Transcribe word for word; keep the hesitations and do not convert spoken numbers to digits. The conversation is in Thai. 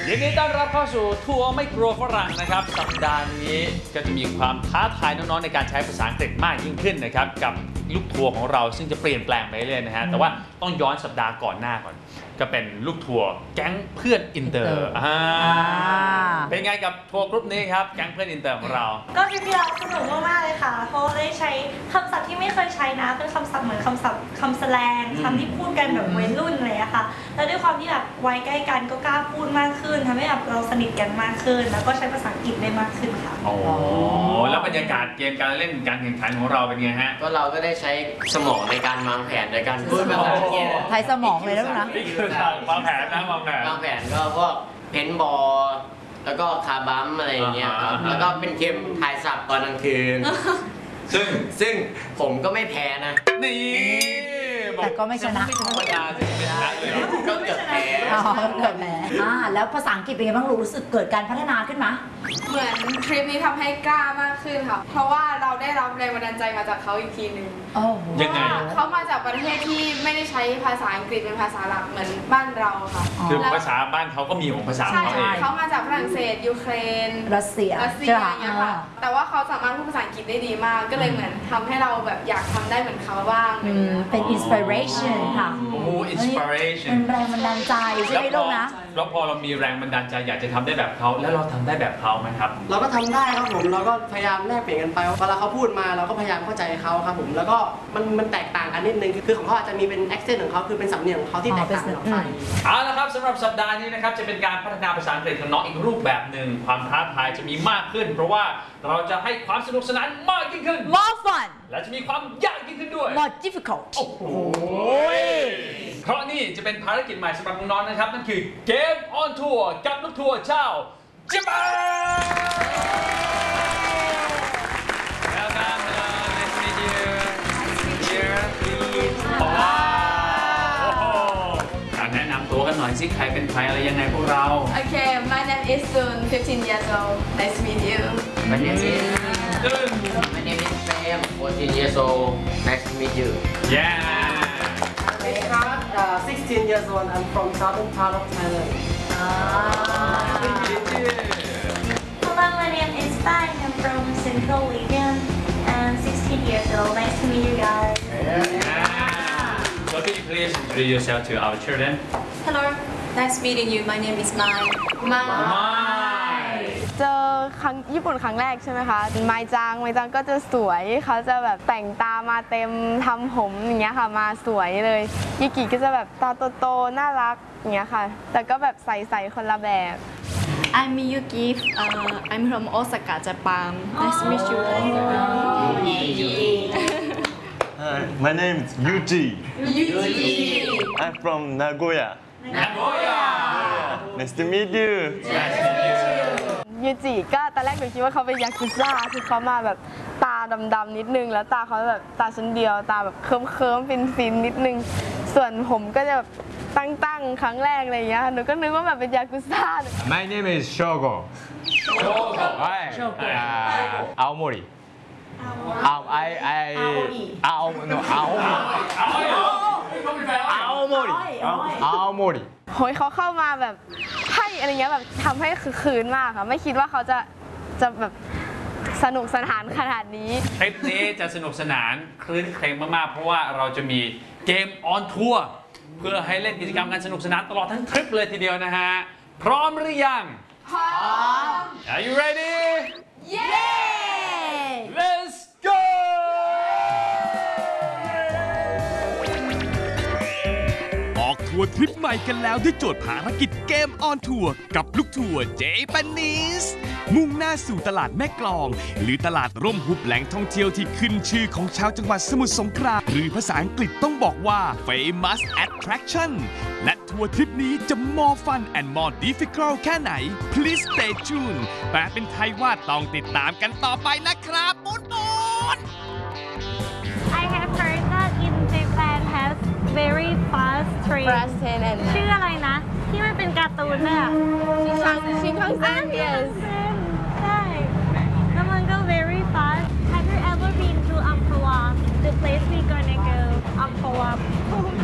ยินดีต้อนรับเข้าสู่ทัวร์ไม่กลัวฝรั่งนะครับสัปดาห์นี้ก็จะมีความท้าทายน้องๆในการใช้ภาษาอังกฤษมากยิ่งขึ้นนะครับกับลูกทัวร์ของเราซึ่งจะเปลี่ยนแปลงไปเรื่อยๆนะฮะแต่ว่าต้องย้อนสัปดาห์ก่อนหน้าก่อนก็เป็นลูกทัวร์แก๊งเพื่อนอินเตอร์เป็นไงกับทัวร์กรุ๊ปนี้ครับแก๊งเพื่อนอินเตอร์ของเราก็ทริปที่เราสนุกมากๆเลยค่ะเพราะได้ใช้คำศัพท์ที่ไม่เคยใช้นะเป็นคำศัพท์เหมือนคำศัพท์คำแสลงคำที่พูดกันแบบวัยรุ่นเลยอะค่ะแล้วด้วยความที่แบบวัยใกล้กันก็กล้าพูดมากขึ้นทำให้แบบเราสนิทกันมากขึ้นแล้วก็ใช้ภาษาอังกฤษได้มากขึ้นค่ะโอ้แล้วบรรยากาศเกมการเล่นการแข่งขันของเราเป็นไงฮะก็เราก็ได้ใช้สมองในการวางแผนในการพูดภาษาอังกฤษใช้สมองเลยแล้วนะวางแผนนะวางแผนวางแผนก็พวกเพนบอลแล้วก็คาบัมอะไรอย่างเงี้ยครับแล้วก็เป็นเกมทายศัพท์ตอนกลางคืนซึ่งซึ่งผมก็ไม่แพ้นะนี่แต่ก็ไม่ชนะธรรมดาจะไม่ชนะเลยก็เกือบแพ้อ๋อเกือบแพ้อ่าแล้วภาษาอังกฤษเป็นไงบ้างรู้สึกเกิดการพัฒนาขึ้นไหมเหมือนทริปนี้ทำให้กล้ามากขึ้นค่ะเพราะว่าเราได้รับแรงบันดาลใจมาจากเขาอีกทีหนึ่งยังไงเขามาจากประเทศที่ไม่ได้ใช้ภาษาอังกฤษเป็นภาษาหลักเหมือนบ้านเราค่ะคือภาษาบ้านเขาก็มีของภาษาเขาเองเขามาจากฝรั่งเศสยูเครนรัสเซียรัสเซียอย่างเงี้ยค่ะแต่ว่าเขาสามารถพูดภาษาอังกฤษได้ดีมากก็เลยเหมือนทำให้เราแบบอยากทำได้เหมือนเขาบ้างเป็น inspiration ค่ะโอ้ inspiration เป็นแรงบันดาลใจใช่ไหมลูกนะแล้วพอเรามีแรงบันดาลใจอยากจะทำได้แบบเขาแล้วเราทำได้แบบเขาไหมครับเราก็ทำได้ครับผมเราก็พยายามแลกเปลี่ยนกันไปเวลาเขาพูดมาเราก็พยายามเข้าใจเขาครับผมแล้วก็มันมันแตกต่างกันนิดนึงคือของเขาอาจจะมีเป็น accent ของเขาคือเป็นสำเนียงของเขาที่แตกต่างกันออกไปเอาละครับสำหรับสัปดาห์นี้นะครับจะเป็นการพัฒนาภาษาอังกฤษของน้องอีกรูปแบบหนึ่งความท้าทายจะมีมากขึ้นเพราะว่าเราจะให้ความสนุกสนานมากยิ่งขึ้น more fun และจะมีความยากยิ่งขึ้นด้วย more difficult โอ้โหเพราะนี่จะเป็นภารกิจใหม่สำหรับน้องๆนะครับนั่นคือเกมออนทัวร์กับลูกทัวร์เจ้าญี่ปุ่นแนะนำตัวกันหน่อยสิใครเป็นใครอะไรยังไงพวกเรา Okay, my name is Sun, fifteen years old. Nice to meet you. My name is Sun. My name is Sam, fourteen years old. Nice to meet you. Yeah. Okay, uh, sixteen years old. I'm from southern part of Thailand. Hello, my name is Bai. I'm from Central Region and sixteen years old. Nice to meet you guys. So can you please introduce yourself to our children? Hello, nice meeting you. My name is Mai. Mai. เจอครั้งญี่ปุ่นครั้งแรกใช่ไหมคะไมจังไมจังก็จะสวยเขาจะแบบแต่งตามาเต็มทำผมอย่างเงี้ยค่ะมาสวยเลยยูกิก็จะแบบตาโตๆน่ารักอย่างเงี้ยค่ะแต่ก็แบบใสๆคนละแบบ I'm Miyuki. Uh, I'm from Osaka, Japan. Nice to meet you. Hi, my name is Yuji. Yuji. I'm from Nagoya. Nagoya. Nice to meet you. Nice to meet you. ยูจิก็ตอนแรกหนูคิดว่าเขาเป็นยากุซ่าคือเขามาแบบตาดำๆนิดนึงแล้วตาเขาแบบตาชั้นเดียวตาแบบเคิ้มๆฟินๆนิดนึงส่วนผมก็จะแบบตั้งๆครั้งแรกอะไรอย่างเงี้ยหนูก็นึกว่าแบบเป็นยากุซ่า My name is Shogo. Shogo. Hi. Uh, Aomori. Um, I I Ao no Aomori. Aomori. โหยเขาเข้ามาแบบให้อะไรเงี้ยแบบทำให้คือคืนมากค่ะไม่คิดว่าเขาจะจะแบบสนุกสนานขนาดนี้ทริปนี้จะสนุกสนานคลื้นเครงมากๆเพราะว่าเราจะมีเกมออนทัวร์เพื่อให้เล่นกิจกรรมกันสนุกสนานตลอดทั้งทริปเลยทีเดียวนะฮะพร้อมหรือยังพร้อม Are you ready Yeah Let's go ออกทัวร์ทริปใหม่กันแล้วด้วยโจทย์ภารกิจเกมออนทัวร์กับลูกทัวร์เจแปนนิสมุ่งหน้าสู่ตลาดแม่กลองหรือตลาดร่มหุบแหล่งท่องเที่ยวที่ขึ้นชื่อของชาวจังหวัดสมุทรสงครามหรือภาษาอังกฤษต้องบอกว่า famous attraction และทัวร์ทริปนี้จะ more fun and more difficult แค่ไหน please stay tuned แปลเป็นไทยว่าต้องติดตามกันต่อไปนะครับปุ้นปุ้น I have heard that in Japan has very fast train ชื่ออะไรนะที่มันเป็นการ์ตูนน่ะชินคังชินคังเซ็น yes ใช่แล้วมันก็ very fast Have you ever been to Amphoe the place we gonna go Amphoe